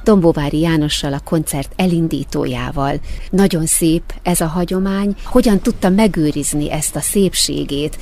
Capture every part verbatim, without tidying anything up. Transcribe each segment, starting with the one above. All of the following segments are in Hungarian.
Dombóvári Jánossal, a koncert elindítójával. Nagyon szép ez a hagyomány. Hogyan tudta megőrizni ezt a szépségét?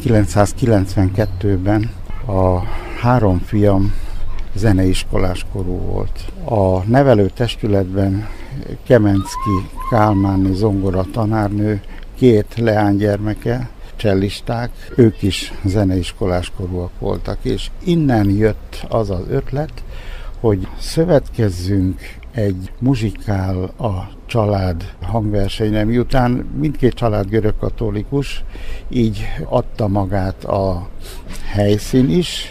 ezerkilencszázkilencvenkettőben a három fiam zeneiskolás korú volt. A nevelőtestületben Kemenczky Kálmáni zongora tanárnő, két leánygyermeke, cellisták, ők is zeneiskolás korúak voltak, és innen jött az az ötlet, hogy szövetkezzünk egy muzsikál a család hangversenyre, miután mindkét család görögkatolikus, így adta magát a helyszín is,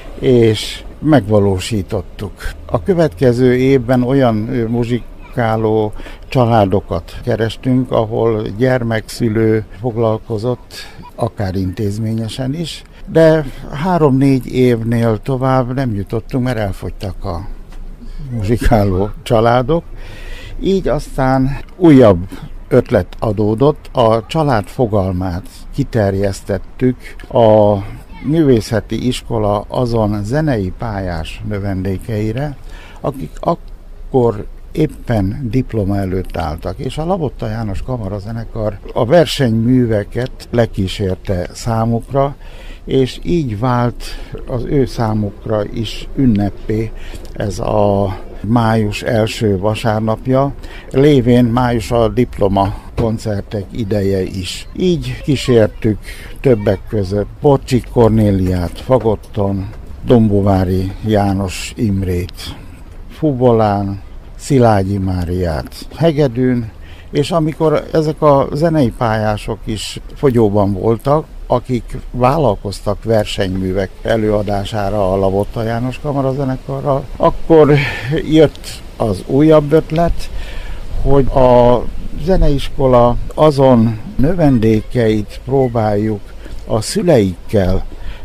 és megvalósítottuk. A következő évben olyan muzsikáló családokat kerestünk, ahol gyermekszülő foglalkozott, akár intézményesen is, de három-négy évnél tovább nem jutottunk, mert elfogytak a muzsikáló családok. Így aztán újabb ötlet adódott, a család fogalmát kiterjesztettük a művészeti iskola azon zenei pályás növendékeire, akik akkor éppen diploma előtt álltak, és a Labotta János Kamarazenekar a versenyműveket lekísérte számukra, és így vált az ő számukra is ünnepé ez a május első vasárnapja, lévén május a diploma koncertek ideje is. Így kísértük többek között Porcsik Kornéliát Fagotton, Dombóvári János Imrét Fubolán, Szilágyi Máriát Hegedűn, és amikor ezek a zenei pályások is fogyóban voltak, akik vállalkoztak versenyművek előadására a Labotta János Kamarazenekarral, akkor jött az újabb ötlet, hogy a zeneiskola azon növendékeit próbáljuk a szüleikkel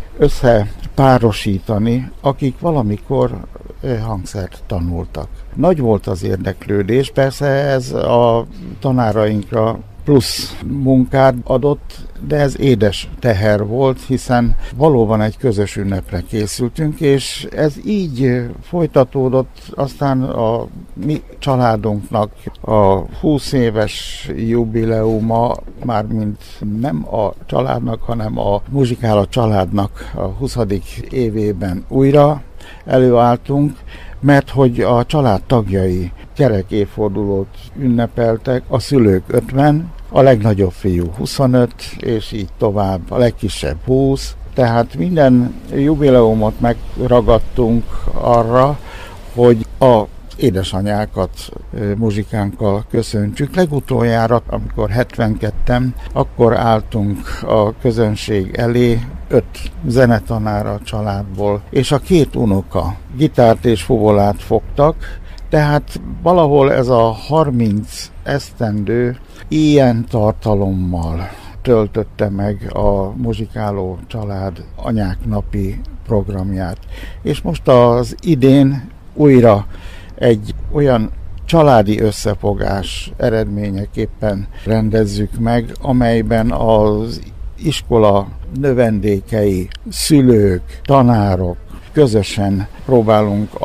összepárosítani, akik valamikor hangszert tanultak. Nagy volt az érdeklődés, persze ez a tanárainkra plusz munkát adott, de ez édes teher volt, hiszen valóban egy közös ünnepre készültünk, és ez így folytatódott, aztán a mi családunknak a húsz éves jubileuma, mármint nem a családnak, hanem a muzsikál családnak a huszadik évében újra előálltunk, mert hogy a család tagjai kerek évfordulót ünnepeltek, a szülők ötven, a legnagyobb fiú huszonöt, és így tovább, a legkisebb húsz. Tehát minden jubileumot megragadtunk arra, hogy a édesanyákat muzsikánkkal köszöntsük. Legutoljára, amikor hetvenketten, akkor álltunk a közönség elé, öt zenetanár a családból, és a két unoka gitárt és fuvolát fogtak, tehát valahol ez a harminc esztendő ilyen tartalommal töltötte meg a muzsikáló család anyák napi programját. És most az idén újra egy olyan családi összefogás eredményeképpen rendezzük meg, amelyben az iskola növendékei, szülők, tanárok közösen próbálunk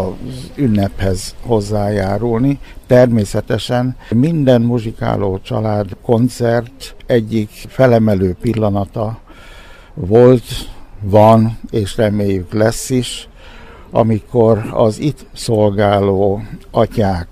az ünnephez hozzájárulni. Természetesen minden muzsikáló család koncert egyik felemelő pillanata volt, van, és reméljük lesz is, amikor az itt szolgáló atyák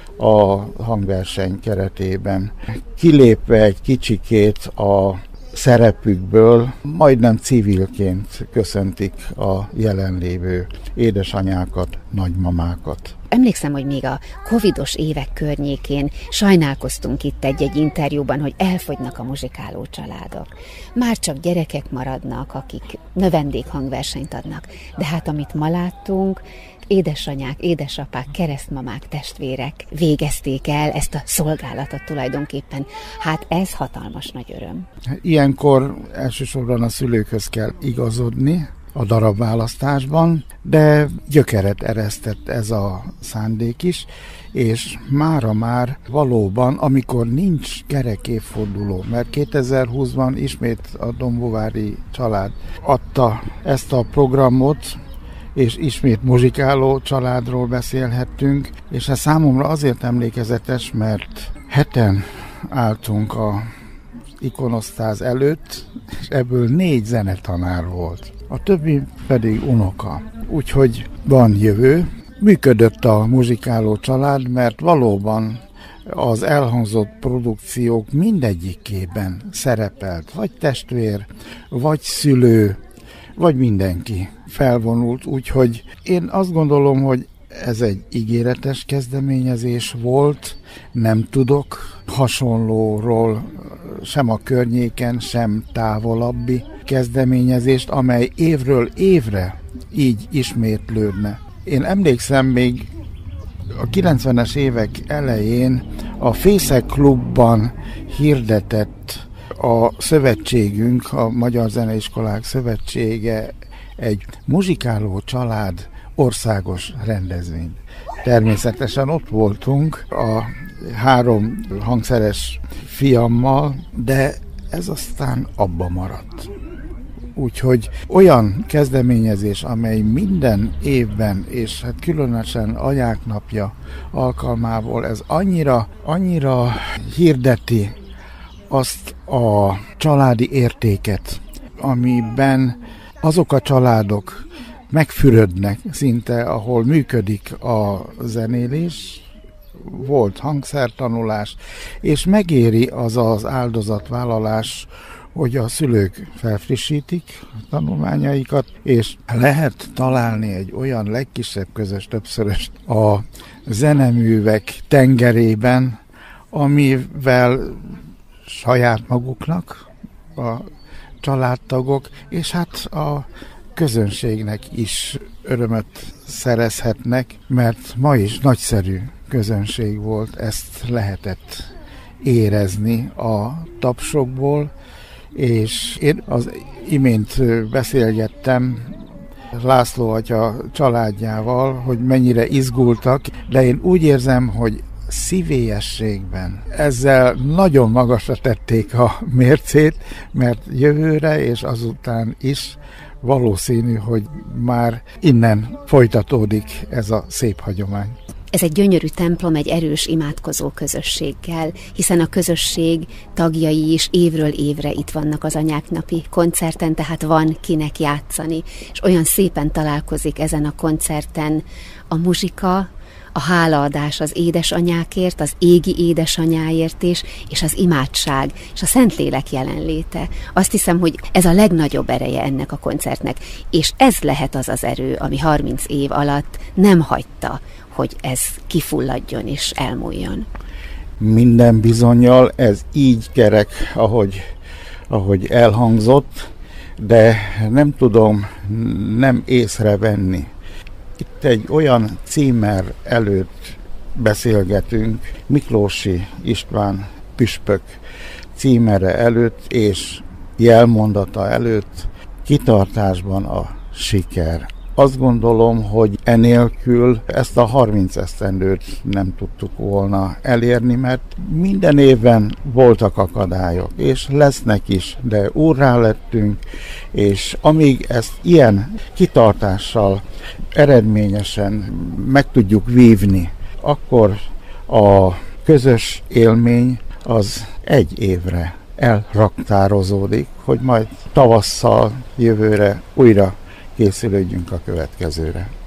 a hangverseny keretében kilépve egy kicsikét a szerepükből, majdnem civilként köszöntik a jelenlévő édesanyákat, nagymamákat. Emlékszem, hogy még a covidos évek környékén sajnálkoztunk itt egy-egy interjúban, hogy elfogynak a muzsikáló családok. Már csak gyerekek maradnak, akik növendékhangversenyt adnak. De hát amit ma láttunk, édesanyák, édesapák, keresztmamák, testvérek végezték el ezt a szolgálatot tulajdonképpen. Hát ez hatalmas nagy öröm. Ilyenkor elsősorban a szülőkhöz kell igazodni a darabválasztásban, de gyökeret eresztett ez a szándék is, és mára már valóban, amikor nincs kerek évforduló, mert kétezer-húszban ismét a dombóvári család adta ezt a programot, és ismét muzsikáló családról beszélhettünk, és ez számomra azért emlékezetes, mert heten álltunk a ikonosztáz előtt, és ebből négy zenetanár volt. A többi pedig unoka. Úgyhogy van jövő. Működött a muzsikáló család, mert valóban az elhangzott produkciók mindegyikében szerepelt, vagy testvér, vagy szülő, vagy mindenki felvonult, úgyhogy én azt gondolom, hogy ez egy ígéretes kezdeményezés volt, nem tudok hasonlóról sem a környéken, sem távolabbi kezdeményezést, amely évről évre így ismétlődne. Én emlékszem, még a kilencvenes évek elején a Fészek Klubban hirdetett a szövetségünk, a Magyar Zeneiskolák Szövetsége egy muzsikáló család országos rendezvényt. Természetesen ott voltunk a három hangszeres fiammal, de ez aztán abba maradt. Úgyhogy olyan kezdeményezés, amely minden évben, és hát különösen Anyák Napja alkalmából ez annyira, annyira hirdeti azt a családi értéket, amiben azok a családok megfürödnek szinte, ahol működik a zenélés, volt hangszertanulás, és megéri az az áldozatvállalás, hogy a szülők felfrissítik a tanulmányaikat, és lehet találni egy olyan legkisebb közös többszöröst a zeneművek tengerében, amivel saját maguknak a családtagok, és hát a közönségnek is örömöt szerezhetnek, mert ma is nagyszerű közönség volt, ezt lehetett érezni a tapsokból, és én az imént beszélgettem László atya családjával, hogy mennyire izgultak, de én úgy érzem, hogy szívélyességben ezzel nagyon magasra tették a mércét, mert jövőre és azután is valószínű, hogy már innen folytatódik ez a szép hagyomány. Ez egy gyönyörű templom egy erős imádkozó közösséggel, hiszen a közösség tagjai is évről évre itt vannak az Anyáknapi koncerten, tehát van kinek játszani, és olyan szépen találkozik ezen a koncerten a muzsika, a hálaadás az édesanyákért, az égi édesanyáért is, és az imádság, és a Szentlélek jelenléte. Azt hiszem, hogy ez a legnagyobb ereje ennek a koncertnek, és ez lehet az az erő, ami harminc év alatt nem hagyta, hogy ez kifulladjon és elmúljon. Minden bizonnyal ez így kerek, ahogy, ahogy elhangzott, de nem tudom nem észrevenni. Itt egy olyan címer előtt beszélgetünk, Miklósi István püspök címere előtt és jelmondata előtt, kitartásban a siker. Azt gondolom, hogy enélkül ezt a harminc esztendőt nem tudtuk volna elérni, mert minden évben voltak akadályok, és lesznek is, de úrrá lettünk, és amíg ezt ilyen kitartással eredményesen meg tudjuk vívni, akkor a közös élmény az egy évre elraktározódik, hogy majd tavasszal, jövőre újra készülődjünk a következőre.